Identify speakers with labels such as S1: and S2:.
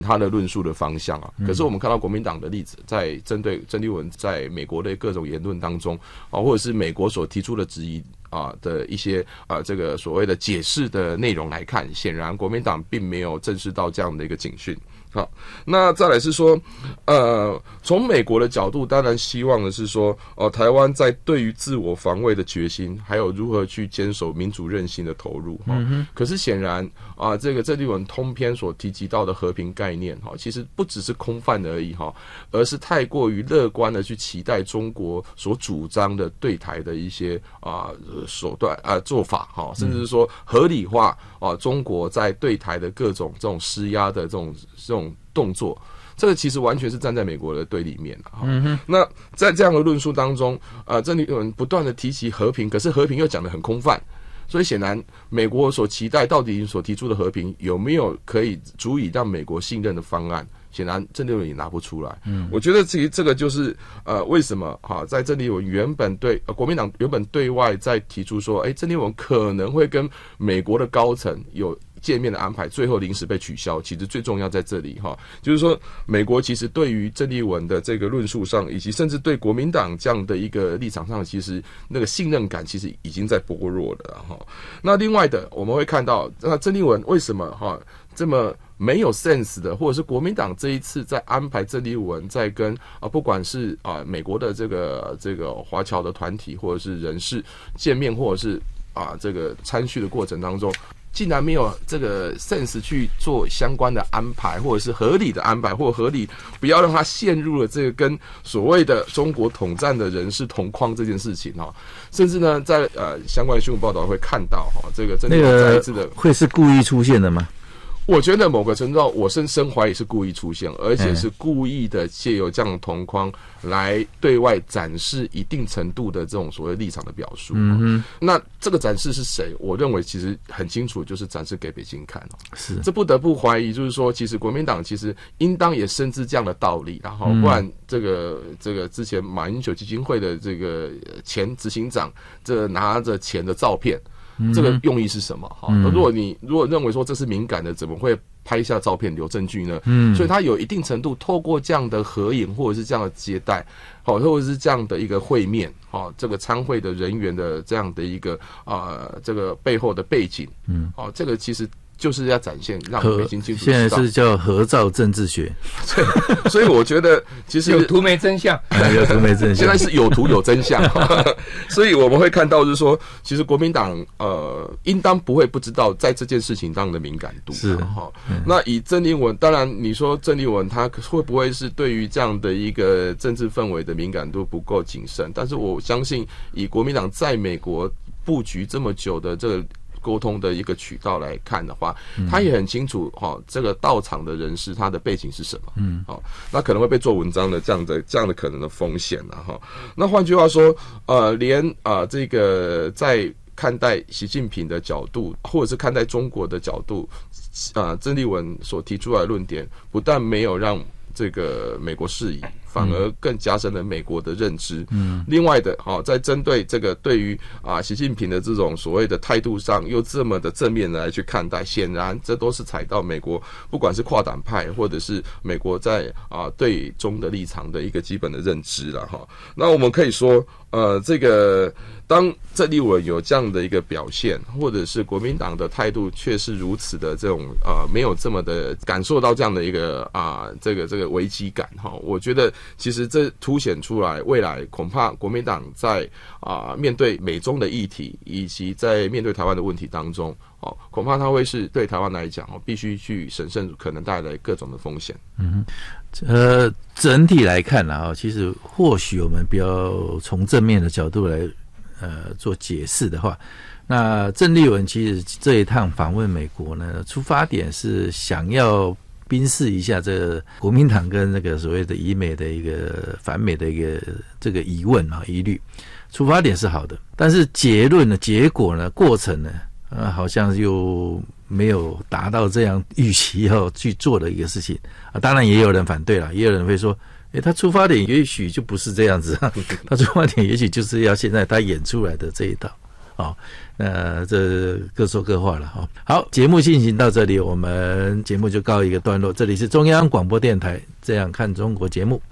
S1: 他的论述的方向啊。可是我们看到国民党的例子，在针对郑丽文在美国的各种言论当中啊，或者是美国所提出的质疑的一些这个所谓的解释的内容来看，显然国民党并没有正视到这样的一个警讯。好，那再来是说，从美国的角度，当然希望的是说，台湾在对于自我防卫的决心，还有如何去坚守民主韧性的投入。可是显然这个郑丽文通篇所提及到的和平概念，其实不只是空泛而已，而是太过于乐观的去期待中国所主张的对台的一些手段做法，甚至是说合理化中国在对台的各种这种施压的这种动作，这个其实完全是站在美国的对立面那在这样的论述当中，郑丽文不断的提起和平，可是和平又讲得很空泛，所以显然美国所期待到底所提出的和平有没有可以足以让美国信任的方案，显然郑丽文也拿不出来。我觉得其实这个就是为什么在郑丽文原本对国民党原本对外在提出说，郑丽文可能会跟美国的高层有见面的安排，最后临时被取消。其实最重要在这里就是说美国其实对于郑丽文的这个论述上，以及甚至对国民党这样的一个立场上，其实那个信任感其实已经在薄弱了那另外的我们会看到，那郑丽文为什么这么没有 sense 的，或者是国民党这一次在安排郑丽文在跟不管是美国的这个华侨的团体或者是人士见面，或者是这个参叙的过程当中，竟然没有这个 sense 去做相关的安排，或者是合理的安排，或合理不要让他陷入了这个跟所谓的中国统战的人士同框这件事情甚至呢在相关的新闻报道会看到这个郑丽文再一次的
S2: 会是故意出现的吗？
S1: 我觉得某个程度上，我深怀疑是故意出现，而且是故意的借由这样的同框来对外展示一定程度的这种所谓立场的表述。那这个展示是谁？我认为其实很清楚，就是展示给北京看
S2: 是，这
S1: 不得不怀疑，就是说，其实国民党其实应当也深知这样的道理，然后不然这个之前马英九基金会的这个前执行长这拿着钱的照片。这个用意是什么？如果认为说这是敏感的，怎么会拍下照片留证据呢？所以他有一定程度透过这样的合影，或者是这样的接待，或者是这样的一个会面，这个参会的人员的这样的一个这个背后的背景，这个其实就是要展现让北京清楚知道。
S2: 现在是叫合照政治学，
S1: 所以我觉得其实
S3: 有图没真相，
S2: 有图没真相。
S1: 现在是有图有真相，所以我们会看到就是说，其实国民党应当不会不知道在这件事情上的敏感度。
S2: 是
S1: 那以郑丽文，当然你说郑丽文他会不会是对于这样的一个政治氛围的敏感度不够谨慎？但是我相信，以国民党在美国布局这么久的这个沟通的一个渠道来看的话，他也很清楚这个到场的人士他的背景是什么，那可能会被做文章的这样的可能的风险那换句话说，连这个在看待习近平的角度，或者是看待中国的角度，郑丽文所提出来的论点，不但没有让这个美国释疑，反而更加深了美国的认知。另外的在针对这个对于习近平的这种所谓的态度上，又这么的正面的来去看待，显然这都是踩到美国不管是跨党派或者是美国在对中的立场的一个基本的认知了那我们可以说这个当郑丽文有这样的一个表现，或者是国民党的态度却是如此的这种没有这么的感受到这样的一个这个危机感我觉得其实这凸显出来未来恐怕国民党在面对美中的议题，以及在面对台湾的问题当中恐怕它会是对台湾来讲必须去审慎可能带来各种的风险。
S2: 整体来看其实或许我们比较从正面的角度来做解释的话，那郑丽文其实这一趟访问美国呢，出发点是想要冰释一下这个国民党跟那个所谓的以美的一个反美的一个这个疑问疑虑，出发点是好的，但是结论呢、结果呢、过程呢，好像又没有达到这样预期要去做的一个事情当然也有人反对了，也有人会说他出发点也许就不是这样子他出发点也许就是要现在他演出来的这一套这各说各话了好，节目进行到这里，我们节目就告一个段落。这里是中央广播电台《这样看中国》节目。